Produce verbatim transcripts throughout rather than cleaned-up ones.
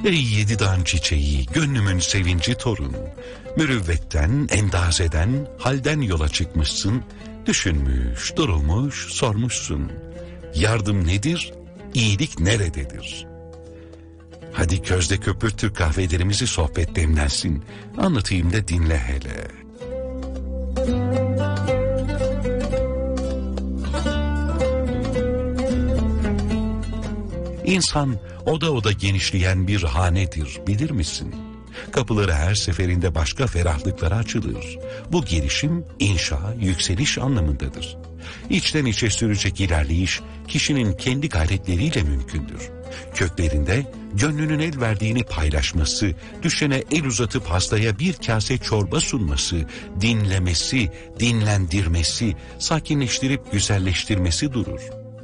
Ey yedi dağın çiçeği, gönlümün sevinci torun. Mürüvvetten, endazeden, halden yola çıkmışsın. Düşünmüş, durulmuş, sormuşsun. Yardım nedir, iyilik nerededir? Hadi közde köpürtür kahvelerimizi, sohbet demlensin. Anlatayım da dinle hele. İnsan oda oda genişleyen bir hanedir, bilir misin? Kapıları her seferinde başka ferahlıklara açılır. Bu gelişim, inşa, yükseliş anlamındadır. İçten içe sürecek ilerleyiş, kişinin kendi gayretleriyle mümkündür. Köklerinde gönlünün el verdiğini paylaşması, düşene el uzatıp hastaya bir kase çorba sunması, dinlemesi, dinlendirmesi, sakinleştirip güzelleştirmesi durur.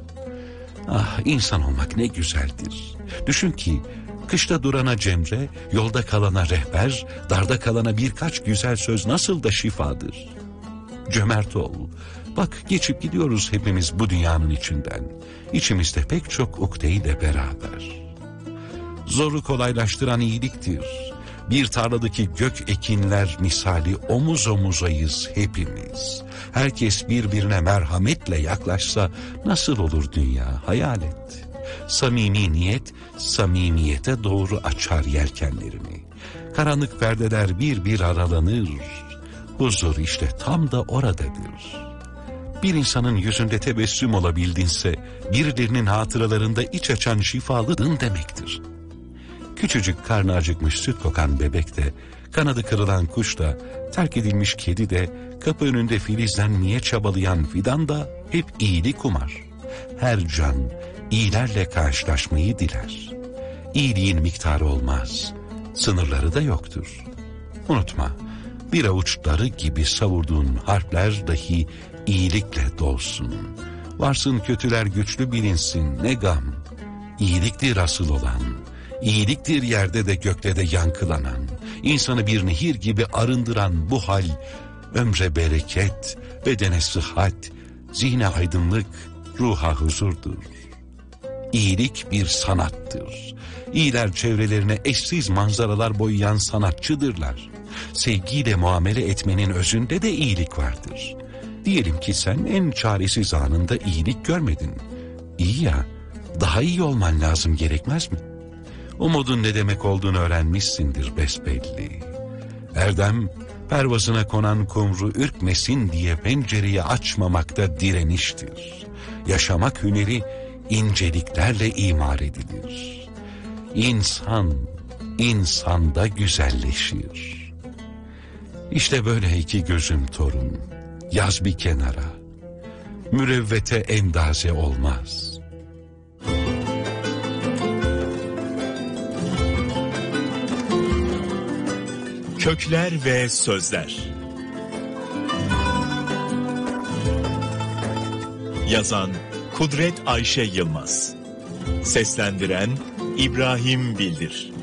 Ah, insan olmak ne güzeldir. Düşün ki kışta durana cemre, yolda kalana rehber, darda kalana birkaç güzel söz nasıl da şifadır. Cömert ol. Bak, geçip gidiyoruz hepimiz bu dünyanın içinden. İçimizde pek çok ukde-ile beraber. Zoru kolaylaştıran iyiliktir. Bir tarladaki gök ekinler misali omuz omuzayız hepimiz. Herkes birbirine merhametle yaklaşsa nasıl olur dünya, hayal et. Samimi niyet, samimiyete doğru açar yelkenlerini. Karanlık perdeler bir bir aralanır. Huzur işte tam da oradadır. Bir insanın yüzünde tebessüm olabildinse, birilerinin hatıralarında iç açan şifalıdın demektir. Küçücük karnı acıkmış süt kokan bebek de, kanadı kırılan kuş da, terk edilmiş kedi de, kapı önünde filizlenmeye çabalayan fidan da hep iyilik umar. Her can iyilerle karşılaşmayı diler. İyiliğin miktarı olmaz, sınırları da yoktur. Unutma, bir avuçları gibi savurduğun harfler dahi iyilikle dolsun. Varsın kötüler güçlü bilinsin, ne gam. İyiliktir asıl olan, iyiliktir yerde de gökte de yankılanan, insanı bir nehir gibi arındıran bu hal, ömre bereket, bedene sıhhat, zihne aydınlık, ruha huzurdur. İyilik bir sanattır. İyiler çevrelerine eşsiz manzaralar boyayan sanatçıdırlar. Sevgiyle muamele etmenin özünde de iyilik vardır. Diyelim ki sen en çaresiz anında iyilik görmedin. İyi ya, daha iyi olman lazım gerekmez mi? Umudun ne demek olduğunu öğrenmişsindir besbelli. Erdem, pervasına konan kumru ürkmesin diye pencereyi açmamakta direniştir. Yaşamak hüneri inceliklerle imar edilir. İnsan, insanda güzelleşir. İşte böyle iki gözüm torun, yaz bir kenara. Mürevvete endaze olmaz. Kökler ve Sözler. Yazan Kudret Ayşe Yılmaz. Seslendiren İbrahim Bildir.